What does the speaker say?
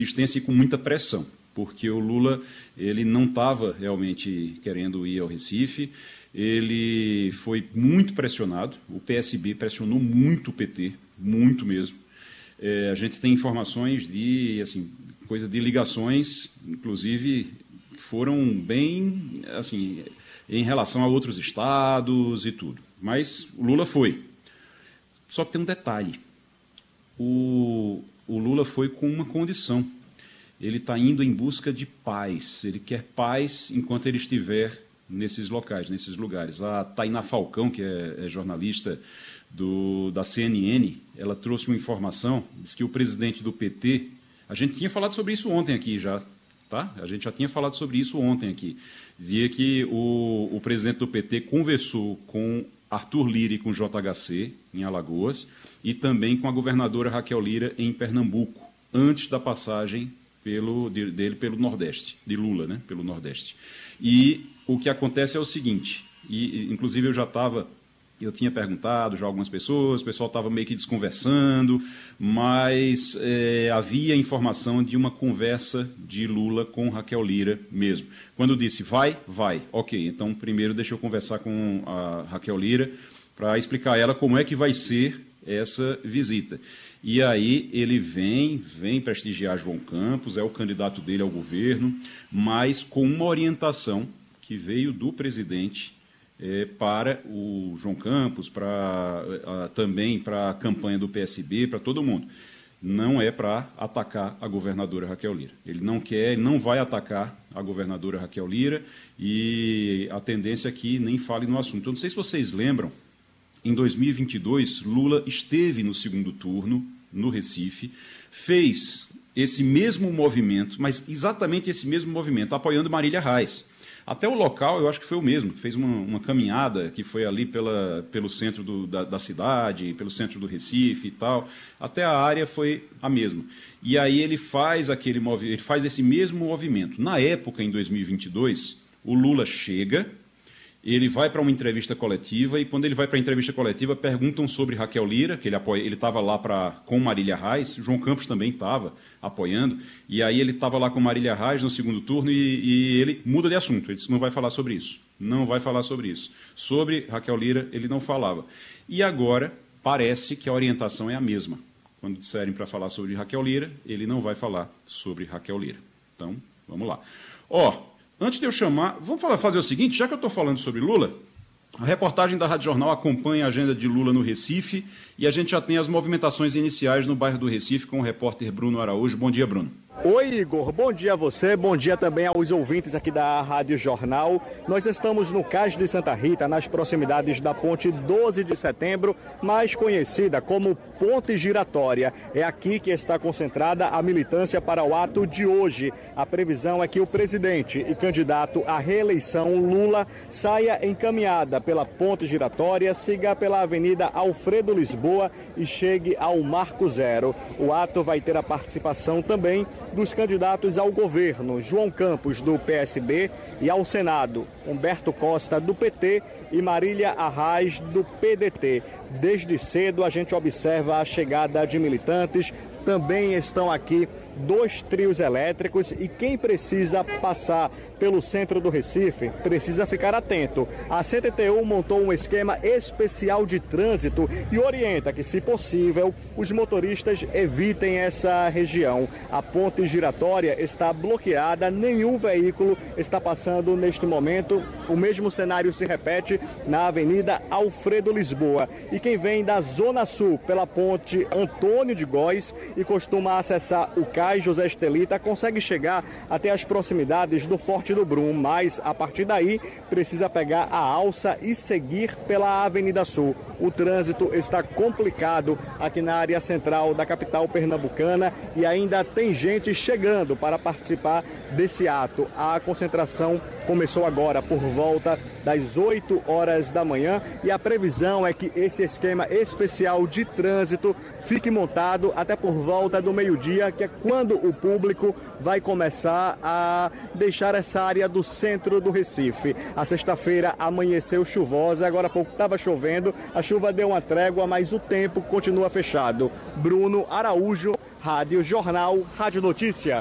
insistência e com muita pressão, porque o Lula ele não estava realmente querendo ir ao Recife, ele foi muito pressionado, o PSB pressionou muito o PT, muito mesmo. A gente tem informações de, assim, coisa de ligações, inclusive, que foram bem, assim, em relação a outros estados e tudo. Mas o Lula foi. Só que tem um detalhe. O Lula foi com uma condição. Ele está indo em busca de paz. Ele quer paz enquanto ele estiver nesses locais, nesses lugares. A Tainá Falcão, que é jornalista da CNN, ela trouxe uma informação, diz que o presidente do PT... A gente tinha falado sobre isso ontem aqui já, tá? A gente já tinha falado sobre isso ontem aqui. Dizia que o presidente do PT conversou com Arthur Lira e com JHC, em Alagoas, e também com a governadora Raquel Lira, em Pernambuco, antes da passagem dele pelo Nordeste, de Lula, né, pelo Nordeste. E o que acontece é o seguinte, inclusive eu tinha perguntado já a algumas pessoas, o pessoal estava meio que desconversando, mas havia informação de uma conversa de Lula com Raquel Lira mesmo. Quando disse vai, ok, então primeiro deixa eu conversar com a Raquel Lira para explicar a ela como é que vai ser essa visita. E aí ele vem prestigiar João Campos, é o candidato dele ao governo, mas com uma orientação que veio do presidente para o João Campos, também para a campanha do PSB, para todo mundo. Não é para atacar a governadora Raquel Lira. Ele não vai atacar a governadora Raquel Lira e a tendência é que nem fale no assunto. Eu não sei se vocês lembram, em 2022, Lula esteve no segundo turno, no Recife, fez esse mesmo movimento, mas exatamente esse mesmo movimento, apoiando Marília Reis. Até o local, eu acho que foi o mesmo, fez uma caminhada que foi ali pelo centro da cidade, pelo centro do Recife e tal, até a área foi a mesma. E aí ele faz esse mesmo movimento. Na época, em 2022, o Lula chega, ele vai para uma entrevista coletiva e quando ele vai para a entrevista coletiva perguntam sobre Raquel Lira, que ele estava lá com Marília Reis, João Campos também estava apoiando, e aí ele estava lá com Marília Reis no segundo turno e ele muda de assunto, ele disse não vai falar sobre isso, não vai falar sobre isso. Sobre Raquel Lira ele não falava. E agora parece que a orientação é a mesma. Quando disserem para falar sobre Raquel Lira, ele não vai falar sobre Raquel Lira. Então, vamos lá. Antes de eu chamar, vamos fazer o seguinte, já que eu estou falando sobre Lula, a reportagem da Rádio Jornal acompanha a agenda de Lula no Recife e a gente já tem as movimentações iniciais no bairro do Recife com o repórter Bruno Araújo. Bom dia, Bruno. Oi, Igor. Bom dia a você, bom dia também aos ouvintes aqui da Rádio Jornal. Nós estamos no Cais de Santa Rita, nas proximidades da Ponte 12 de Setembro, mais conhecida como Ponte Giratória. É aqui que está concentrada a militância para o ato de hoje. A previsão é que o presidente e candidato à reeleição, Lula, saia encaminhada pela Ponte Giratória, siga pela Avenida Alfredo Lisboa e chegue ao Marco Zero. O ato vai ter a participação também dos candidatos ao governo, João Campos, do PSB, e ao Senado, Humberto Costa, do PT, e Marília Reis, do PDT. Desde cedo a gente observa a chegada de militantes. Também estão aqui 2 trios elétricos e quem precisa passar pelo centro do Recife precisa ficar atento. A CTTU montou um esquema especial de trânsito e orienta que, se possível, os motoristas evitem essa região. A ponte giratória está bloqueada, nenhum veículo está passando neste momento. O mesmo cenário se repete na Avenida Alfredo Lisboa. E quem vem da Zona Sul pela ponte Antônio de Góes e costuma acessar o Cais José Estelita, consegue chegar até as proximidades do Forte do Brum, mas a partir daí precisa pegar a alça e seguir pela Avenida Sul. O trânsito está complicado aqui na área central da capital pernambucana e ainda tem gente chegando para participar desse ato. A concentração começou agora por volta das 8 horas da manhã e a previsão é que esse esquema especial de trânsito fique montado até por volta do meio-dia, que é quando o público vai começar a deixar essa área do centro do Recife. A sexta-feira amanheceu chuvosa, agora há pouco estava chovendo, a chuva deu uma trégua, mas o tempo continua fechado. Bruno Araújo, Rádio Jornal, Rádio Notícia.